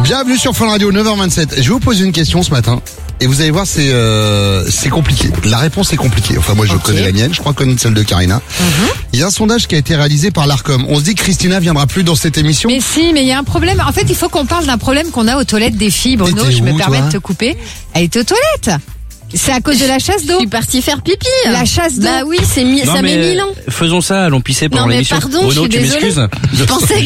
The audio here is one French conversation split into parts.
Bienvenue sur Fun Radio, 9h27. Je vais vous poser une question ce matin. Et vous allez voir, c'est compliqué. La réponse est compliquée. Enfin, moi, je connais la mienne. Je crois connaître celle de Karina. Il y a un sondage qui a été réalisé par l'Arcom. On se dit que Christina viendra plus dans cette émission. Mais si, mais il y a un problème. En fait, il faut qu'on parle d'un problème qu'on a aux toilettes des filles. Bruno, je me permets de te couper. Elle est aux toilettes. C'est à cause de la chasse d'eau. Je suis partie faire pipi. La chasse d'eau. Bah oui, ça met 1000 ans. Faisons ça, allons pisser pendant l'émission. Pardon, Bruno, je suis tu m'excuses? Je pensais que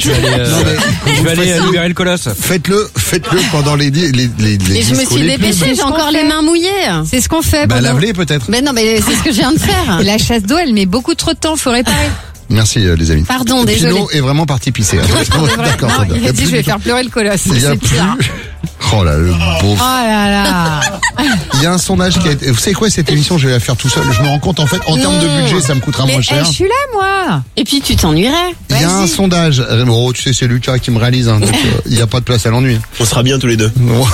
je vais aller libérer le colosse. Faites-le pendant les Et je me suis dépêchée, j'ai encore les mains mouillées. C'est ce qu'on fait. Bah, lave-les peut-être. Mais non, mais c'est ce que je viens de faire. La chasse d'eau, elle met beaucoup trop de temps, faut réparer. Merci les amis. Pardon, désolé. Pino est vraiment parti pisser. D'accord. Non, il a dit je vais faire pleurer le colosse. C'est pire. Oh là, le beau. Oh là là. Il y a un sondage qui a été... Vous savez quoi, cette émission, je vais la faire tout seul. Je me rends compte, en fait, en termes de budget, ça me coûtera moins cher. Je suis là, moi. Et puis, tu t'ennuierais. Il y a un sondage. Oh, tu sais, c'est Lucas qui me réalise. Hein, donc, il n'y a pas de place à l'ennui. On sera bien tous les deux.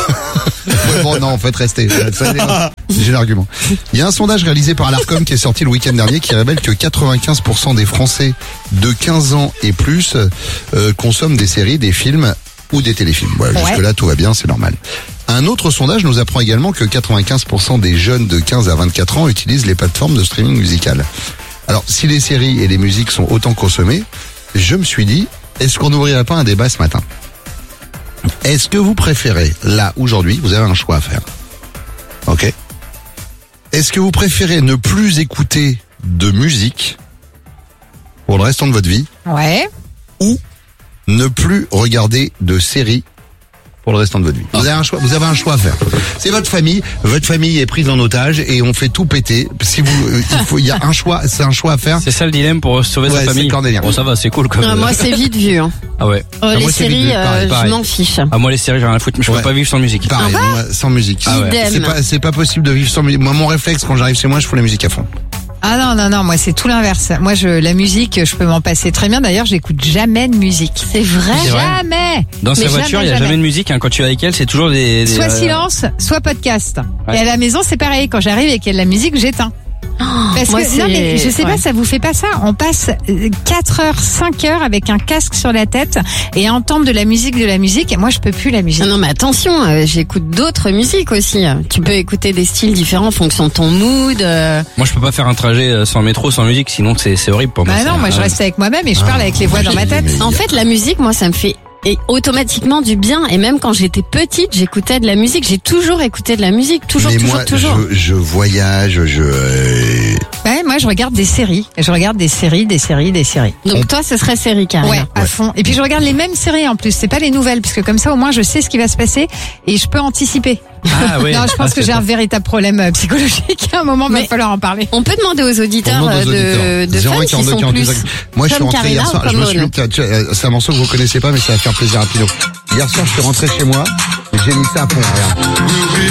Bon, non, en fait, restez. J'ai l'argument. Il y a un sondage réalisé par l'Arcom qui est sorti le week-end dernier qui révèle que 95% des Français de 15 ans et plus consomment des séries, des films ou des téléfilms. Voilà, jusque-là, tout va bien, c'est normal. Un autre sondage nous apprend également que 95% des jeunes de 15 à 24 ans utilisent les plateformes de streaming musical. Alors, si les séries et les musiques sont autant consommées, je me suis dit, est-ce qu'on n'ouvrirait pas un débat ce matin? Est-ce que vous préférez, là, aujourd'hui, vous avez un choix à faire. Ok? Est-ce que vous préférez ne plus écouter de musique pour le restant de votre vie? Ouais. Ou ne plus regarder de séries pour le restant de votre vie. Vous avez un choix à faire. C'est votre famille est prise en otage et on fait tout péter. Si vous, il y a un choix, c'est un choix à faire. C'est ça le dilemme pour sauver sa famille. Bon, ça va, c'est cool comme. Moi, c'est vite vu. Hein. Ah ouais. Les séries, je m'en fiche. Ah, moi, les séries, j'ai rien à foutre, mais je peux pas vivre sans musique. Pareil, moi, sans musique. Ah ouais. C'est pas possible de vivre sans musique. Moi, mon réflexe, quand j'arrive chez moi, je fous la musique à fond. Ah non, moi c'est tout l'inverse. Moi la musique, je peux m'en passer très bien. D'ailleurs, j'écoute jamais de musique. C'est vrai? Jamais. Dans sa voiture, il y a jamais de musique. Hein. Quand tu es avec elle, c'est toujours des soit silence, soit podcast. Ouais. Et à la maison, c'est pareil. Quand j'arrive et qu'il y a de la musique, j'éteins. Parce que, non mais je sais pas, ça vous fait pas ça? On passe 4 heures, 5 heures avec un casque sur la tête et à entendre de la musique et moi je peux plus la musique. Non mais attention, j'écoute d'autres musiques aussi. Tu peux écouter des styles différents en fonction de ton mood. Moi je peux pas faire un trajet sans métro, sans musique, sinon c'est horrible pour moi. Bah non, moi je reste avec moi-même et je parle avec les voix dans ma tête. En fait la musique, moi ça me fait automatiquement du bien, et même quand j'étais petite j'écoutais de la musique, j'ai toujours écouté de la musique, toujours. Je voyage, Ouais, moi je regarde des séries, Donc toi ce serait série carrément. Ouais, à fond. Et puis je regarde les mêmes séries en plus, c'est pas les nouvelles, parce que comme ça au moins je sais ce qui va se passer et je peux anticiper. Ah oui. Non, je pense que j'ai un véritable problème psychologique. À un moment, il va falloir en parler. On peut demander aux auditeurs de Fun s'ils sont plus. Moi, je suis rentré Karina, hier soir. C'est un morceau que vous connaissez pas, mais ça va faire plaisir à Pino. Hier soir, je suis rentré chez moi. Et j'ai mis ça à fond. Regarde.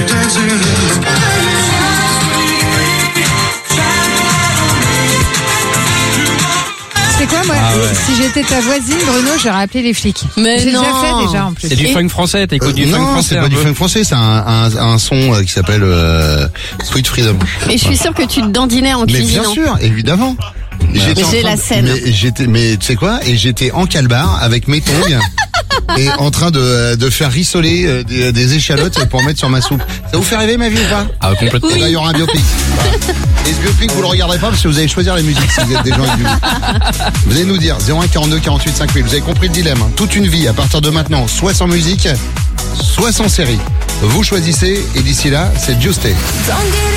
C'est quoi, moi, si j'étais ta voisine, Bruno, j'aurais appelé les flics. Mais j'ai non. déjà fait déjà en plus. C'est du funk français, t'écoutes du funk français. Non, c'est pas du funk français, c'est un son qui s'appelle Sweet Freedom. Et je suis sûre que tu te dandinais en cuisinant. Mais bien sûr, évidemment. J'ai la scène. Mais tu sais quoi? Et j'étais en calbar avec mes tongs et en train de faire rissoler des échalotes pour mettre sur ma soupe. Ça vous fait rêver ma vie ou pas? Ah, complètement. Et là, il y aura un biopic. Et ce biopic, vous le regarderez pas parce que vous allez choisir la musique si vous êtes des gens avec du musique. Vous allez nous dire 01 42 48 5000. Vous avez compris le dilemme. Hein. Toute une vie à partir de maintenant, soit sans musique, soit sans série. Vous choisissez et d'ici là, c'est Just Stay.